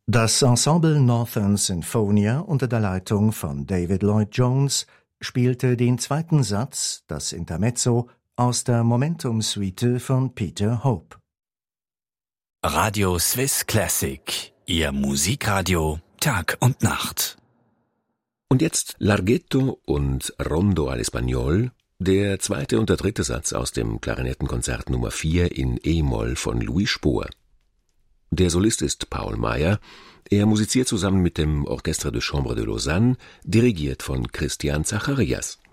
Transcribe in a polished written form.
Das Ensemble Northern Sinfonia unter der Leitung von David Lloyd Jones spielte den zweiten Satz, das Intermezzo, aus der Momentum-Suite von Peter Hope. Radio Swiss Classic, Ihr Musikradio Tag und Nacht. Und jetzt Larghetto und Rondo all'Espagnol, der zweite und der dritte Satz aus dem Klarinettenkonzert Nummer 4 in E-Moll von Louis Spohr. Der Solist ist Paul Meyer. Er musiziert zusammen mit dem Orchestre de Chambre de Lausanne, dirigiert von Christian Zacharias.